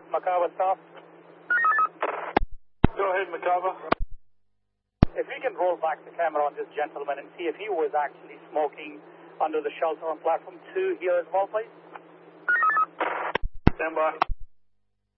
Makava staff. Go ahead, Makava. If we can roll back the camera on this gentleman and see if he was actually smoking under the shelter on platform 2 here as well, please. Stand by.